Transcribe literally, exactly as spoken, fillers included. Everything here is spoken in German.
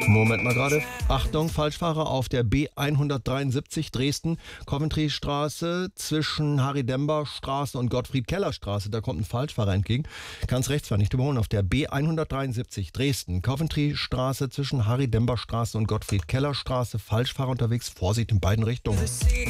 Moment mal gerade. Achtung, Falschfahrer auf der B hundertdreiundsiebzig Dresden, Coventry-Straße zwischen Harry-Dember-Straße und Gottfried-Keller-Straße. Da kommt ein Falschfahrer entgegen. Kannst rechts fahren, nicht überholen. Auf der B hundertdreiundsiebzig Dresden, Coventry-Straße zwischen Harry-Dember-Straße und Gottfried-Keller-Straße. Falschfahrer unterwegs. Vorsicht in beiden Richtungen.